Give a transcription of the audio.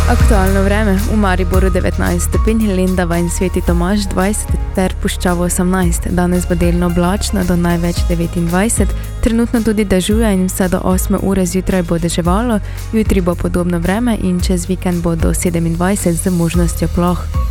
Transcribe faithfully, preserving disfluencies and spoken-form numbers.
Aktualno vreme, v Mariboru devetnajst stopinj, Lendava in Sveti Tomaž dvajset ter Puščavo osemnajst. Danes bo delno oblačno do največ devetindvajset, trenutno tudi dežuje in vse do osme ure zjutraj bo deževalo, jutri bo podobno vreme in čez vikend bo do sedemindvajset z možnostjo ploh.